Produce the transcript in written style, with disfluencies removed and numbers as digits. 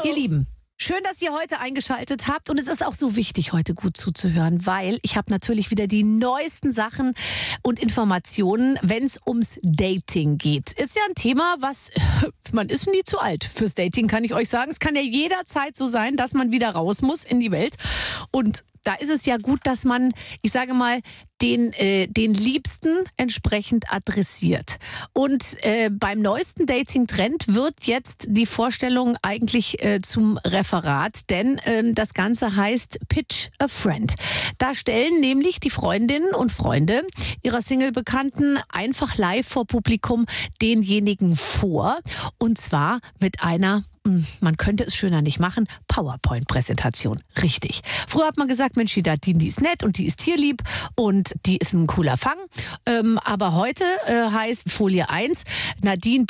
Ihr Lieben, schön, dass ihr heute eingeschaltet habt. Und es ist auch so wichtig, heute gut zuzuhören, weil ich habe natürlich wieder die neuesten Sachen und Informationen, wenn es ums Dating geht. Ist ja ein Thema, man ist nie zu alt fürs Dating, kann ich euch sagen. Es kann ja jederzeit so sein, dass man wieder raus muss in die Welt. Und da ist es ja gut, dass man, ich sage mal, den Liebsten entsprechend adressiert. Und beim neuesten Dating-Trend wird jetzt die Vorstellung eigentlich zum Referat, denn das Ganze heißt Pitch a Friend. Da stellen nämlich die Freundinnen und Freunde ihrer Single-Bekannten einfach live vor Publikum denjenigen vor. Und zwar mit einer, man könnte es schöner nicht machen, PowerPoint-Präsentation. Richtig. Früher hat man gesagt, Mensch, die Nadine, die ist nett und die ist tierlieb und die ist ein cooler Fang. Aber heute heißt Folie 1, Nadine